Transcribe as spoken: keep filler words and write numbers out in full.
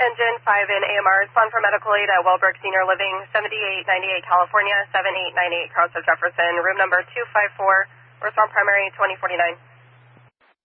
Engine five in A M R, respond for medical aid at Wellbrook Senior Living, seventy-eight ninety-eight California, seventy-eight ninety-eight Carlson Jefferson, room number two five four, respond primary twenty forty-nine.